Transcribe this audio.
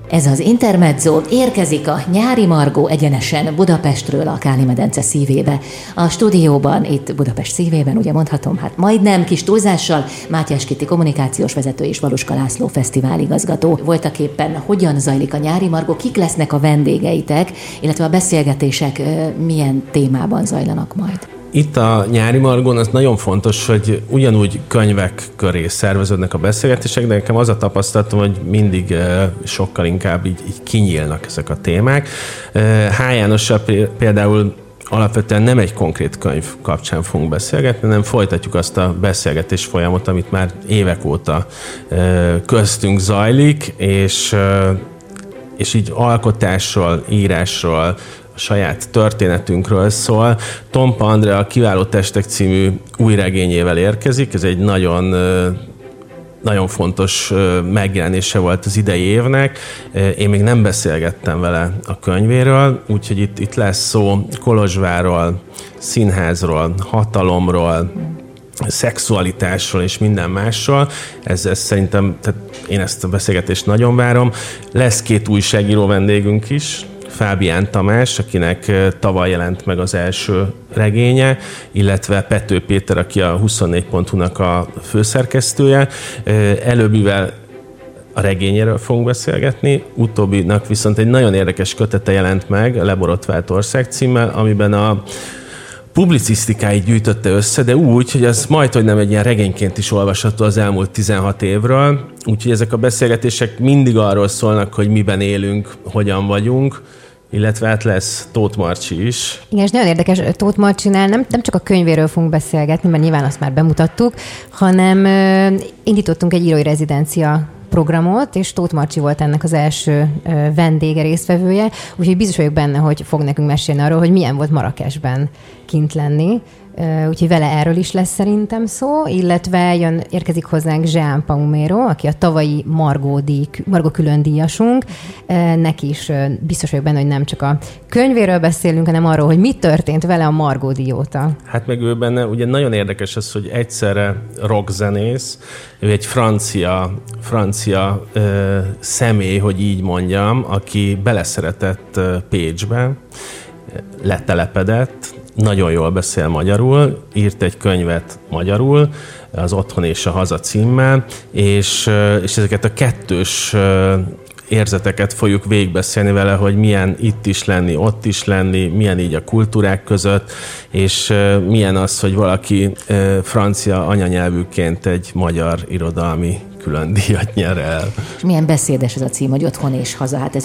Ez az Intermezzo, érkezik a Nyári Margó egyenesen Budapestről a Káli-medence szívébe. A stúdióban, itt Budapest szívében, ugye mondhatom, hát majdnem kis túlzással, Mátyás Kitti kommunikációs vezető és Valuska László fesztiváligazgató. Voltaképpen hogyan zajlik a Nyári Margó, kik lesznek a vendégeitek, illetve a beszélgetések milyen témában zajlanak majd? Itt a Nyári Margón az nagyon fontos, hogy ugyanúgy könyvek köré szerveződnek a beszélgetések, de nekem az a tapasztalatom, hogy mindig sokkal inkább így kinyílnak ezek a témák. H. Jánossal például alapvetően nem egy konkrét könyv kapcsán fogunk beszélgetni, hanem folytatjuk azt a beszélgetés folyamot, amit már évek óta köztünk zajlik, és így alkotásról, írásról, saját történetünkről szól. Tompa Andrea a Kiváló testek című új regényével érkezik. Ez egy nagyon, nagyon fontos megjelenése volt az idei évnek. Én még nem beszélgettem vele a könyvéről, úgyhogy itt lesz szó Kolozsvárról, színházról, hatalomról, szexualitásról és minden másról. Ez szerintem, tehát én ezt a beszélgetést nagyon várom. Lesz 2 újságíró vendégünk is, Fábián Tamás, akinek tavaly jelent meg az első regénye, illetve Pető Péter, aki a 24.hu-nak a főszerkesztője. Előbbivel a regényéről fogunk beszélgetni, utóbbinak viszont egy nagyon érdekes kötete jelent meg, a Leborotvált ország címmel, amiben a publicisztikáit gyűjtötte össze, de úgy, hogy az majdhogy nem egy ilyen regényként is olvasható az elmúlt 16 évről. Úgyhogy ezek a beszélgetések mindig arról szólnak, hogy miben élünk, hogyan vagyunk, illetve hát lesz Tóth Marcsi is. Igen, és nagyon érdekes, Tóth Marcsinál nem csak a könyvéről fogunk beszélgetni, mert nyilván azt már bemutattuk, hanem indítottunk egy írói rezidencia programot, és Tóth Marcsi volt ennek az első vendége, résztvevője, úgyhogy biztos vagyok benne, hogy fog nekünk mesélni arról, hogy milyen volt Marrákesben kint lenni. Úgyhogy vele erről is lesz szerintem szó, illetve érkezik hozzánk Jean Paumero, aki a tavalyi Margó külön díjasunk. Neki is biztos vagyok benne, hogy nem csak a könyvéről beszélünk, hanem arról, hogy mi történt vele a Margó díj óta. Hát meg ő benne, ugye nagyon érdekes az, hogy egyszerre rockzenész, ő egy francia személy, hogy így mondjam, aki beleszeretett Pécsbe, letelepedett, nagyon jól beszél magyarul, írt egy könyvet magyarul, az Otthon és a Haza címmel, és ezeket a kettős érzeteket fogjuk végigbeszélni vele, hogy milyen itt is lenni, ott is lenni, milyen így a kultúrák között, és milyen az, hogy valaki francia anyanyelvűként egy magyar irodalmi külön díjat nyer el. És milyen beszédes ez a cím, hogy Otthon és Haza, hát ez